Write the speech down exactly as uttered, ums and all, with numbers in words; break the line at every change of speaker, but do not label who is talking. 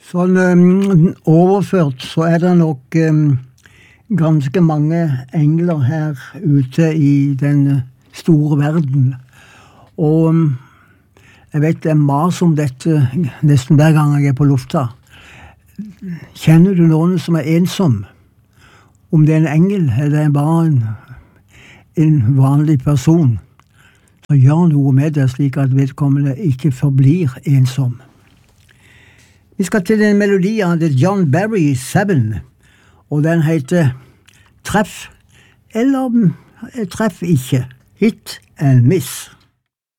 Sånn um, overført så er det nok um, ganske mange engler her ute i den store verden. Og um, jeg vet det er mas om dette nesten hver gang jeg er på lufta. Kjenner du noen som er ensom? Om det er en engel eller bare en, en vanlig person, så gjør noe med det slik at vedkommende ikke forblir ensom. Vi skal til en melodi av The John Barry Seven, og den heter Treff, eller Treff ikke, Hit and Miss.